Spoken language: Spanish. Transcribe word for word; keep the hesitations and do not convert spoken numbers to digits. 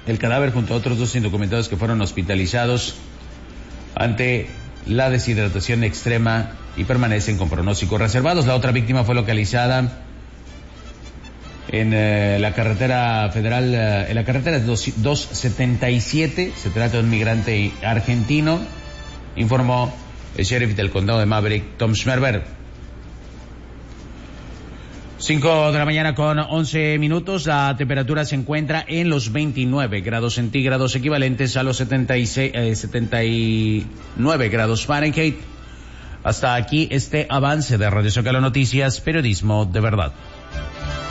el cadáver junto a otros dos indocumentados que fueron hospitalizados ante la deshidratación extrema y permanecen con pronósticos reservados. La otra víctima fue localizada en eh, la carretera federal, eh, en la carretera doscientos setenta y siete. Se trata de un migrante argentino, informó el sheriff del condado de Maverick, Tom Schmerber. cinco de la mañana con once minutos, la temperatura se encuentra en los veintinueve grados centígrados, equivalentes a los setenta y seis, eh, setenta y nueve grados Fahrenheit. Hasta aquí este avance de Radio Zócalo Noticias, periodismo de verdad.